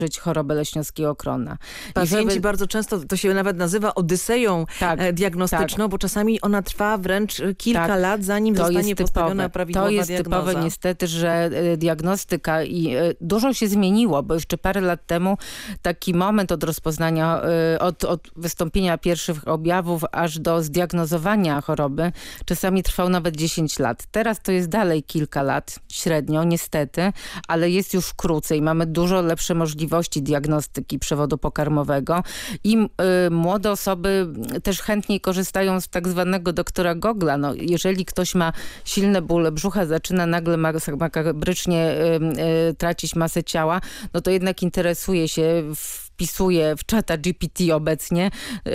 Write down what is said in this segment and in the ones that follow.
chorobę leśniowskiego krona. Pacjenci bardzo często, to się nawet nazywa odyseją diagnostyczną, bo czasami ona trwa wręcz kilka lat, zanim zostanie postawiona prawidłowa diagnoza. To jest typowe niestety, że diagnostyka i dużo się zmieniło, bo jeszcze parę lat temu taki moment od rozpoznania, od wystąpienia pierwszych objawów aż do zdiagnozowania choroby czasami trwał nawet 10 lat. Teraz to jest dalej kilka lat średnio, niestety, ale jest już krócej. Mamy dużo lepsze możliwości diagnostyki przewodu pokarmowego i młode osoby też chętniej korzystają z tak zwanego doktora Gogla. No, jeżeli ktoś ma silne bóle brzucha, zaczyna nagle makabrycznie tracić masę ciała, no to jednak interesuje się, wpisuje w czata GPT obecnie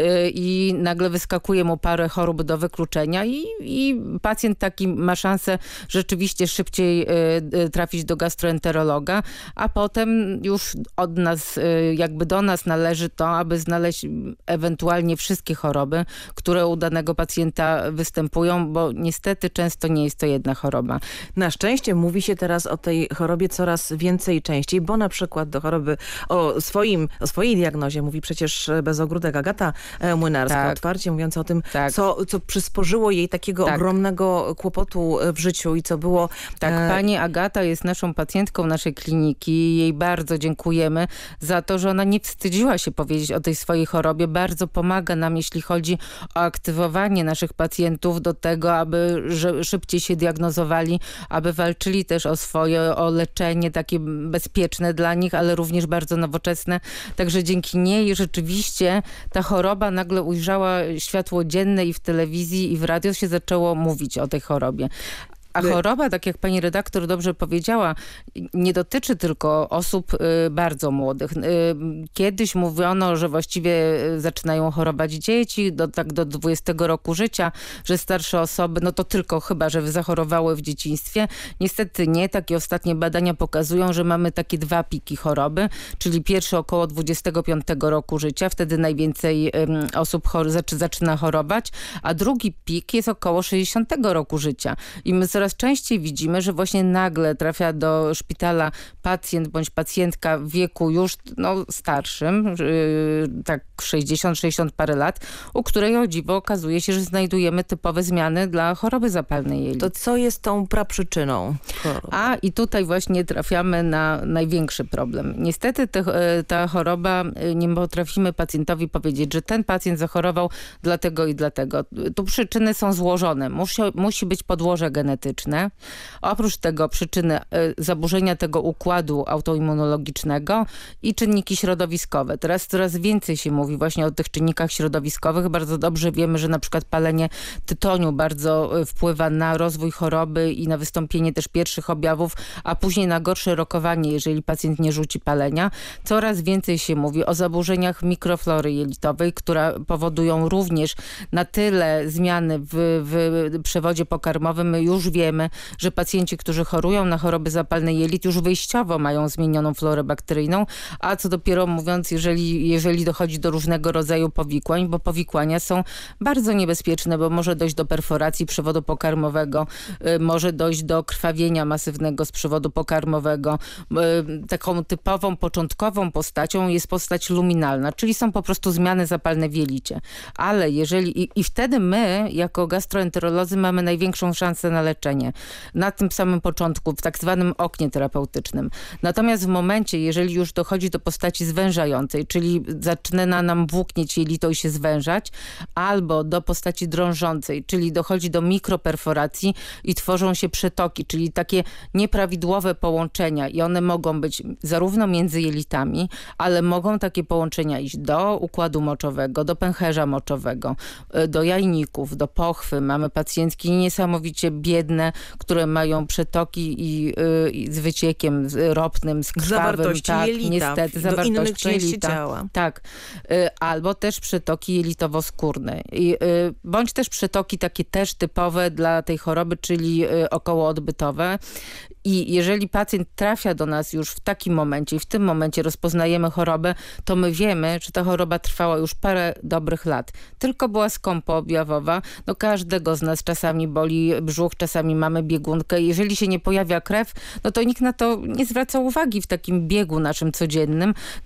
i nagle wyskakuje mu parę chorób do wykluczenia i pacjent taki ma szansę rzeczywiście szybciej trafić do gastroenterologa, a potem już od nas, jakby do nas należy to, aby znaleźć ewentualnie wszystkie choroby, które u danego pacjenta występują, bo niestety często nie jest to jedna choroba. Na szczęście mówi się teraz o tej chorobie coraz więcej i częściej, bo na przykład do choroby o swojej diagnozie mówi przecież bez ogródek Agata Młynarska, otwarcie mówiąca o tym, co przysporzyło jej takiego ogromnego kłopotu w życiu i co było... Pani Agata jest naszą pacjentką naszej kliniki. Jej bardzo dziękujemy za to, że ona nie wstydziła się powiedzieć o tej swojej chorobie. Bardzo pomaga nam, jeśli chodzi o aktywowanie naszych pacjentów do tego, aby szybciej się diagnozowali, aby walczyli też o leczenie takie bezpieczne dla nich, ale również bardzo nowoczesne. Także dzięki niej rzeczywiście ta choroba nagle ujrzała światło dzienne i w telewizji, i w radio się zaczęło mówić o tej chorobie. A choroba, tak jak pani redaktor dobrze powiedziała, nie dotyczy tylko osób bardzo młodych. Kiedyś mówiono, że właściwie zaczynają chorować dzieci do 20 roku życia, że starsze osoby, no to tylko chyba, że zachorowały w dzieciństwie. Niestety nie. Takie ostatnie badania pokazują, że mamy takie dwa piki choroby, czyli pierwszy około 25 roku życia, wtedy najwięcej osób zaczyna chorować, a drugi pik jest około 60 roku życia. I my coraz częściej widzimy, że właśnie nagle trafia do szpitala pacjent bądź pacjentka w wieku już starszym, tak 60 parę lat, u której o dziwo okazuje się, że znajdujemy typowe zmiany dla choroby zapalnej jelit. To co jest tą praprzyczyną choroby? I tutaj właśnie trafiamy na największy problem. Niestety ta choroba, nie potrafimy pacjentowi powiedzieć, że ten pacjent zachorował dlatego i dlatego. Tu przyczyny są złożone. Musi być podłoże genetyczne. Oprócz tego przyczyny zaburzenia tego układu autoimmunologicznego i czynniki środowiskowe. Teraz coraz więcej się mówi właśnie o tych czynnikach środowiskowych. Bardzo dobrze wiemy, że na przykład palenie tytoniu bardzo wpływa na rozwój choroby i na wystąpienie też pierwszych objawów, a później na gorsze rokowanie, jeżeli pacjent nie rzuci palenia. Coraz więcej się mówi o zaburzeniach mikroflory jelitowej, które powodują również na tyle zmiany w przewodzie pokarmowym. My już wiemy, że pacjenci, którzy chorują na choroby zapalne jelit, już wyjściowo mają zmienioną florę bakteryjną, a co dopiero mówiąc, jeżeli dochodzi do różnego rodzaju powikłań, bo powikłania są bardzo niebezpieczne, bo może dojść do perforacji przewodu pokarmowego, może dojść do krwawienia masywnego z przewodu pokarmowego. Taką typową, początkową postacią jest postać luminalna, czyli są po prostu zmiany zapalne w jelicie. Ale jeżeli... I wtedy my, jako gastroenterolodzy, mamy największą szansę na leczenie. Na tym samym początku, w tak zwanym oknie terapeutycznym. Natomiast w momencie, jeżeli już dochodzi do postaci zwężającej, czyli zaczyna nam włóknieć jelito i się zwężać, albo do postaci drążącej, czyli dochodzi do mikroperforacji i tworzą się przetoki, czyli takie nieprawidłowe połączenia i one mogą być zarówno między jelitami, ale mogą takie połączenia iść do układu moczowego, do pęcherza moczowego, do jajników, do pochwy. Mamy pacjentki niesamowicie biedne, które mają przetoki i z wyciekiem ropnym, z krwawym. Zawartości jelita. Niestety, do innych części ciała. Tak. Albo też przetoki jelitowo-skórne. Bądź też przetoki takie też typowe dla tej choroby, czyli okołoodbytowe. I jeżeli pacjent trafia do nas już w takim momencie i w tym momencie rozpoznajemy chorobę, to my wiemy, że ta choroba trwała już parę dobrych lat. Tylko była skąpoobjawowa. No każdego z nas czasami boli brzuch, czasami mamy biegunkę. Jeżeli się nie pojawia krew, no to nikt na to nie zwraca uwagi w takim biegu naszym codziennym.